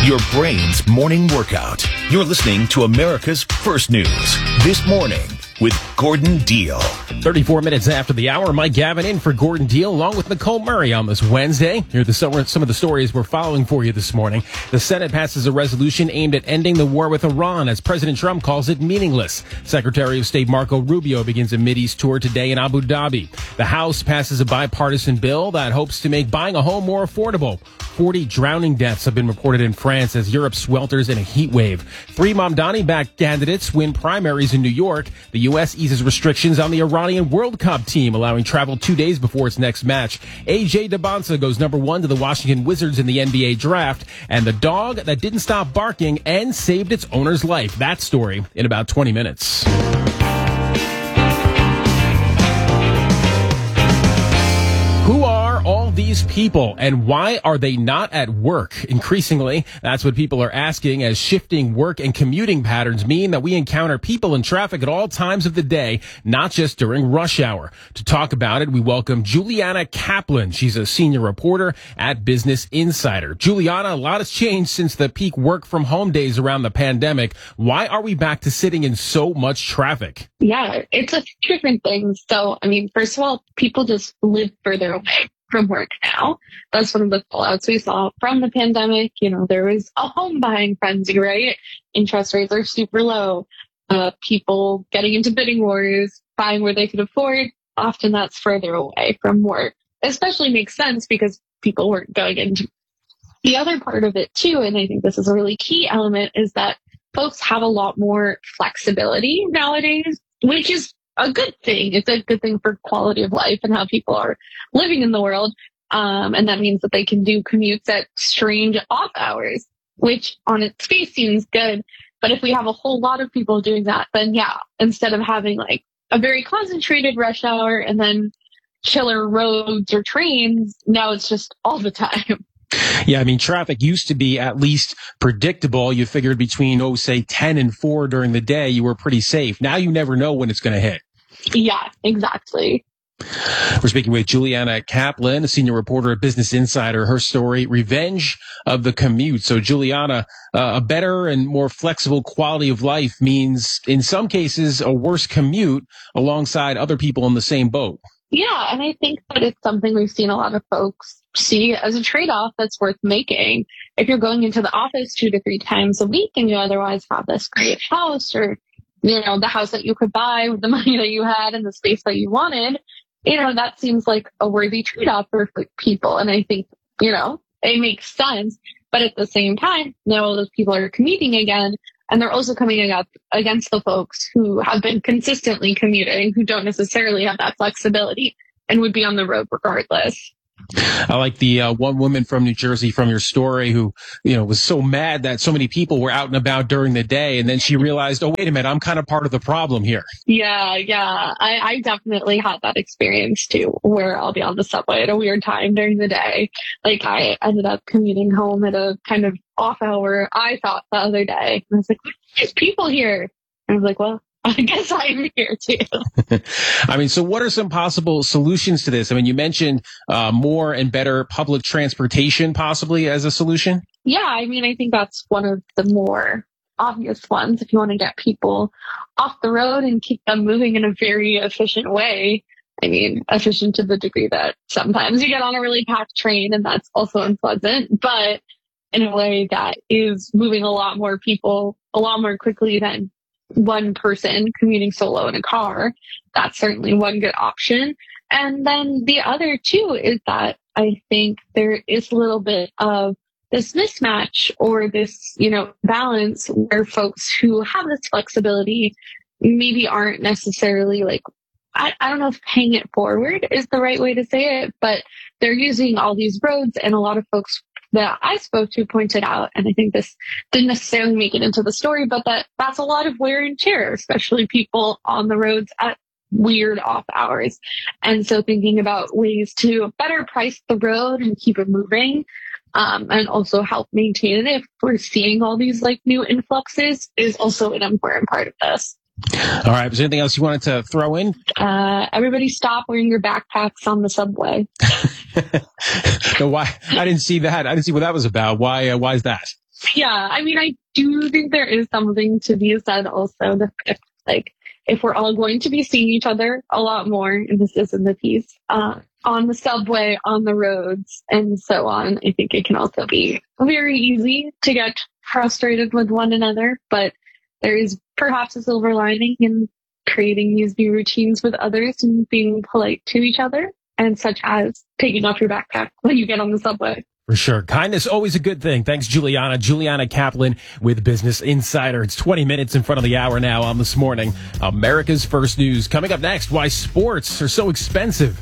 Your brain's morning workout. You're listening to America's First News. This morning with Gordon Deal. 34 minutes after the hour, Mike Gavin in for Gordon Deal, along with Nicole Murray on this Wednesday. Here are some of the stories we're following for you this morning. The Senate passes a resolution aimed at ending the war with Iran, as President Trump calls it meaningless. Secretary of State Marco Rubio begins a Mideast tour today in Abu Dhabi. The House passes a bipartisan bill that hopes to make buying a home more affordable. 40 drowning deaths have been reported in France as Europe swelters in a heat wave. 3 Mamdani-backed candidates win primaries in New York. The U.S. eases restrictions on the Iranian World Cup team, allowing travel 2 days before its next match. A.J. Debonsa goes number 1 to the Washington Wizards in the NBA draft. And the dog that didn't stop barking and saved its owner's life. That story in about 20 minutes. Who are all these people, and why are they not at work? Increasingly, that's what people are asking, as shifting work and commuting patterns mean that we encounter people in traffic at all times of the day, not just during rush hour. To talk about it, we welcome Juliana Kaplan. She's a senior reporter at Business Insider. Juliana, a lot has changed since the peak work from home days around the pandemic. Why are we back to sitting in so much traffic? Yeah, it's a few different things. So, first of all, people just live further away from work now. That's one of the fallouts we saw from the pandemic. There was a home buying frenzy, right? Interest rates are super low. People getting into bidding wars, buying where they could afford. Often that's further away from work. Especially makes sense because people weren't going into. The other part of it too, and I think this is a really key element, is that folks have a lot more flexibility nowadays, which is a good thing. It's a good thing for quality of life and how people are living in the world. And that means that they can do commutes at strange off hours, which on its face seems good. But if we have a whole lot of people doing that, then yeah, instead of having like a very concentrated rush hour and then chiller roads or trains, now it's just all the time. Yeah, traffic used to be at least predictable. You figured between, say 10 and 4 during the day, you were pretty safe. Now you never know when it's going to hit. Yeah, exactly. We're speaking with Juliana Kaplan, a senior reporter at Business Insider. Her story, Revenge of the Commute. So, Juliana, a better and more flexible quality of life means, in some cases, a worse commute alongside other people in the same boat. Yeah, and I think that it's something we've seen a lot of folks see as a trade-off that's worth making. If you're going into the office 2 to 3 times a week and you otherwise have this great house, or the house that you could buy with the money that you had and the space that you wanted, that seems like a worthy trade-off for people. And I think, it makes sense. But at the same time, now all those people are commuting again, and they're also coming up against the folks who have been consistently commuting, who don't necessarily have that flexibility and would be on the road regardless. I like the one woman from New Jersey from your story who, was so mad that so many people were out and about during the day. And then she realized, oh, wait a minute, I'm kind of part of the problem here. Yeah. I definitely had that experience too, where I'll be on the subway at a weird time during the day. Like I ended up commuting home at a kind of off hour, I thought, the other day. And I was like, there's people here. And I was like, well, I guess I'm here too. So what are some possible solutions to this? You mentioned more and better public transportation possibly as a solution. Yeah, I think that's one of the more obvious ones. If you want to get people off the road and keep them moving in a very efficient way. Efficient to the degree that sometimes you get on a really packed train and that's also unpleasant, but in a way that is moving a lot more people a lot more quickly than one person commuting solo in a car. That's certainly one good option. And then the other too is that I think there is a little bit of this mismatch or this, balance where folks who have this flexibility maybe aren't necessarily I don't know if paying it forward is the right way to say it, but they're using all these roads, and a lot of folks that I spoke to pointed out, and I think this didn't necessarily make it into the story, but that's a lot of wear and tear, especially people on the roads at weird off hours. And so thinking about ways to better price the road and keep it moving, and also help maintain it if we're seeing all these new influxes, is also an important part of this. All right. Was there anything else you wanted to throw in? Everybody stop wearing your backpacks on the subway. No, why? I didn't see that. I didn't see what that was about. Why is that? Yeah, I mean, I do think there is something to be said also that if we're all going to be seeing each other a lot more, and this is in the piece, on the subway, on the roads, and so on, I think it can also be very easy to get frustrated with one another, but there is perhaps a silver lining in creating these new routines with others and being polite to each other, and such as taking off your backpack when you get on the subway. For sure. Kindness, always a good thing. Thanks, Juliana. Juliana Kaplan with Business Insider. It's 20 minutes in front of the hour now on This Morning. America's First News. Coming up next, why sports are so expensive.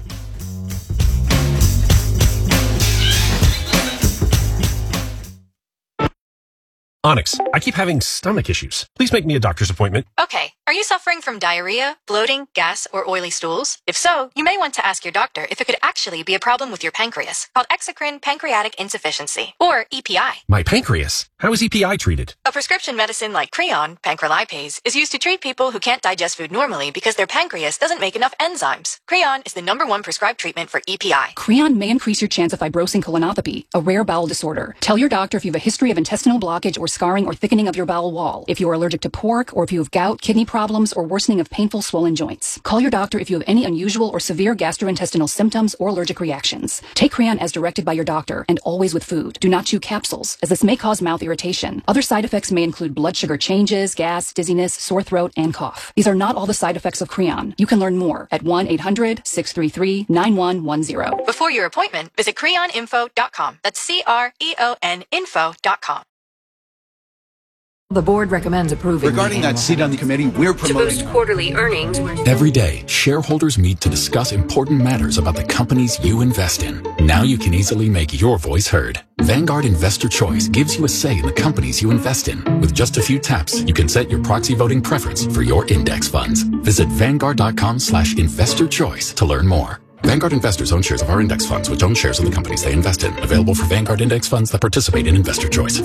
Onyx, I keep having stomach issues. Please make me a doctor's appointment. Okay. Are you suffering from diarrhea, bloating, gas, or oily stools? If so, you may want to ask your doctor if it could actually be a problem with your pancreas, called exocrine pancreatic insufficiency, or EPI. My pancreas? How is EPI treated? A prescription medicine like Creon, pancrelipase, is used to treat people who can't digest food normally because their pancreas doesn't make enough enzymes. Creon is the #1 prescribed treatment for EPI. Creon may increase your chance of fibrosing colonopathy, a rare bowel disorder. Tell your doctor if you have a history of intestinal blockage or scarring or thickening of your bowel wall, if you are allergic to pork, or if you have gout, kidney problems, or worsening of painful swollen joints. Call your doctor if you have any unusual or severe gastrointestinal symptoms or allergic reactions. Take Creon as directed by your doctor, and always with food. Do not chew capsules, as this may cause mouth irritation. Other side effects may include blood sugar changes, gas, dizziness, sore throat, and cough. These are not all the side effects of Creon. You can learn more at 1-800-633-9110. Before your appointment, visit creoninfo.com. That's CREON info.com. The board recommends approving. Regarding that seat on the committee, we're promoting to boost quarterly earnings. Every day, shareholders meet to discuss important matters about the companies you invest in. Now you can easily make your voice heard. Vanguard Investor Choice gives you a say in the companies you invest in. With just a few taps, you can set your proxy voting preference for your index funds. Visit Vanguard.com/investor choice to learn more. Vanguard investors own shares of our index funds, which own shares of the companies they invest in. Available for Vanguard index funds that participate in Investor Choice.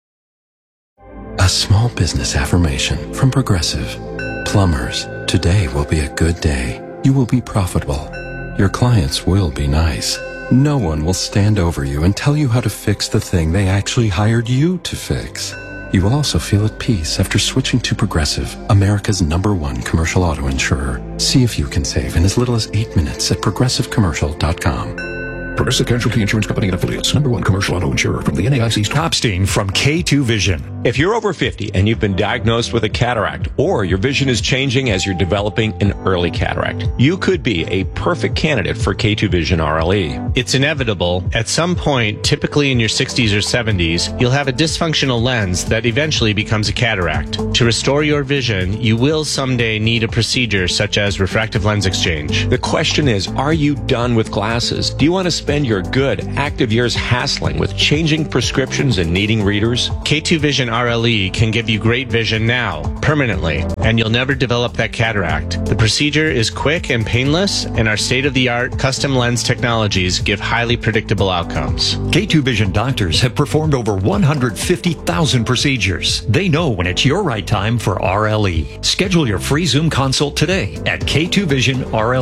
A small business affirmation from Progressive. Plumbers, today will be a good day. You will be profitable. Your clients will be nice. No one will stand over you and tell you how to fix the thing they actually hired you to fix. You will also feel at peace after switching to Progressive, America's #1 commercial auto insurer. See if you can save in as little as 8 minutes at progressivecommercial.com. Progressive Casualty Insurance Company and Affiliates, #1 commercial auto insurer from the NAIC. Topstein from K2 Vision. If you're over 50 and you've been diagnosed with a cataract, or your vision is changing as you're developing an early cataract, you could be a perfect candidate for K2 Vision RLE. It's inevitable. At some point, typically in your 60s or 70s, you'll have a dysfunctional lens that eventually becomes a cataract. To restore your vision, you will someday need a procedure such as refractive lens exchange. The question is, are you done with glasses? Do you want to spend your good, active years hassling with changing prescriptions and needing readers? K2 Vision RLE can give you great vision now, permanently, and you'll never develop that cataract. The procedure is quick and painless, and our state-of-the-art custom lens technologies give highly predictable outcomes. K2 Vision doctors have performed over 150,000 procedures. They know when it's your right time for RLE. Schedule your free Zoom consult today at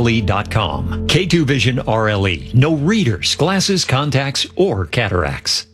K2VisionRLE.com. K2 Vision RLE. No readers, glasses, contacts, or cataracts.